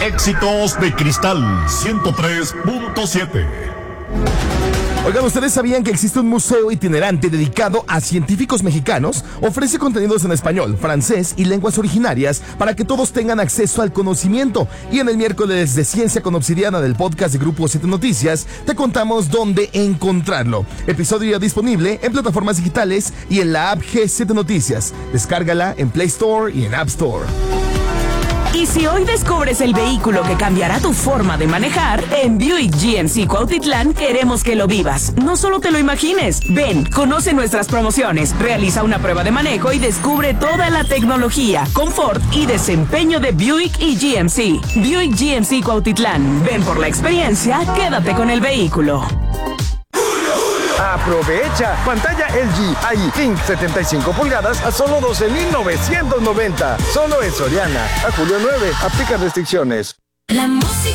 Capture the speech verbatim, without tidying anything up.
Éxitos de Cristal ciento tres punto siete. Oigan, ¿ustedes sabían que existe un museo itinerante dedicado a científicos mexicanos? Ofrece contenidos en español, francés y lenguas originarias para que todos tengan acceso al conocimiento. Y en el miércoles de Ciencia con Obsidiana del podcast de Grupo siete Noticias, te contamos dónde encontrarlo. Episodio ya disponible en plataformas digitales y en la app G siete Noticias. Descárgala en Play Store y en App Store. Y si hoy descubres el vehículo que cambiará tu forma de manejar, en Buick G M C Cuautitlán queremos que lo vivas. No solo te lo imagines. Ven, conoce nuestras promociones, realiza una prueba de manejo y descubre toda la tecnología, confort y desempeño de Buick y G M C. Buick G M C Cuautitlán. Ven por la experiencia, quédate con el vehículo. Aprovecha pantalla L G I King setenta y cinco pulgadas a solo doce mil novecientos noventa. Solo en Soriana. A julio nueve. Aplica restricciones. La música